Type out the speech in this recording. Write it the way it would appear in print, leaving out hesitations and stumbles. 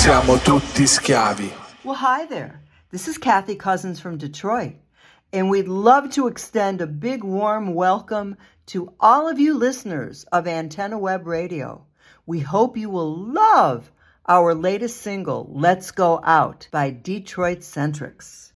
siamo tutti schiavi. Well, hi there. This is Kathy Cousins from Detroit, and we'd love to extend a big warm welcome to all of you listeners of Antenna Web Radio. We hope you will love our latest single, Let's Go Out by Detroit Centrics.